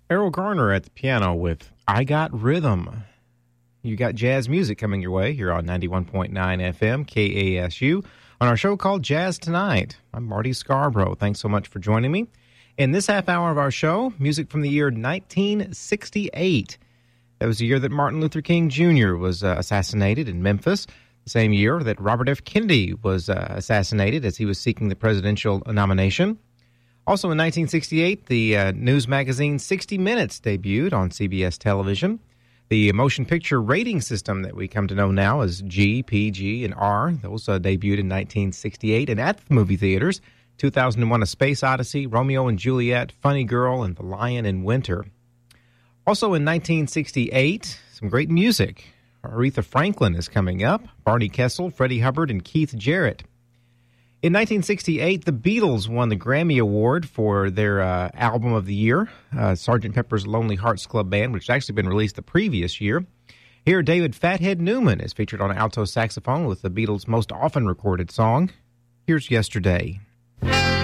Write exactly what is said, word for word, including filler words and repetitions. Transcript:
Errol Garner at the piano with I Got Rhythm. You got jazz music coming your way here on ninety-one point nine F M K A S U on our show called Jazz Tonight. I'm Marty Scarborough. Thanks so much for joining me. In this half hour of our show, music from the year nineteen sixty-eight. That was the year that Martin Luther King Junior was uh, assassinated in Memphis. The same year that Robert F. Kennedy was uh, assassinated as he was seeking the presidential nomination. Also in nineteen sixty-eight, the uh, news magazine sixty minutes debuted on C B S television. The motion picture rating system that we come to know now as G, P, G, and R, those uh, debuted in nineteen sixty-eight. And at the movie theaters, two thousand one A Space Odyssey, Romeo and Juliet, Funny Girl, and The Lion in Winter. Also in nineteen sixty-eight, some great music. Aretha Franklin is coming up, Barney Kessel, Freddie Hubbard, and Keith Jarrett. In nineteen sixty-eight, the Beatles won the Grammy Award for their uh, Album of the Year, uh, Sergeant Pepper's Lonely Hearts Club Band, which had actually been released the previous year. Here, David Fathead Newman is featured on alto saxophone with the Beatles' most often recorded song. Here's Yesterday. Yesterday